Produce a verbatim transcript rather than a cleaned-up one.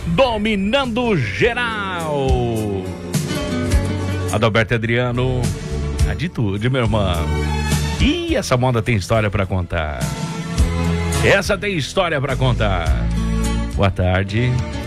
dominando geral. Adalberto Adriano, atitude, meu irmão. E essa moda tem história pra contar. Essa tem história pra contar. Boa tarde.